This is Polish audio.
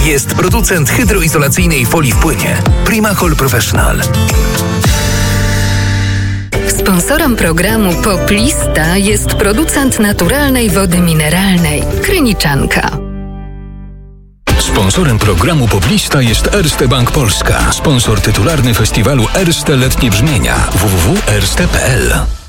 Jest producent hydroizolacyjnej folii w płynie Primacol Professional. Sponsorem programu Poplista jest producent naturalnej wody mineralnej Kryniczanka. Sponsorem programu Poplista jest Erste Bank Polska, sponsor tytularny festiwalu Erste Letnie Brzmienia www.erste.pl.